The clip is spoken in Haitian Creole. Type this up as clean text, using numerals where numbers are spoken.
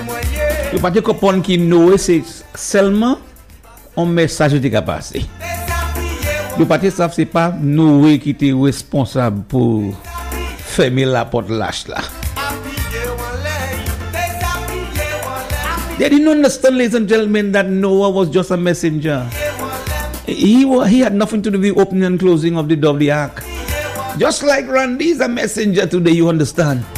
Yo pas te comprendre qui Noé c'est seulement un message qui a passé. Yo pas te savent c'est pas Noé qui était responsable pour fermer la porte lâche là. They didn't understand, ladies and gentlemen, that Noah was just a messenger. He had nothing to do with the opening and closing of the door of the ark. Just like Randy is a messenger today, you understand?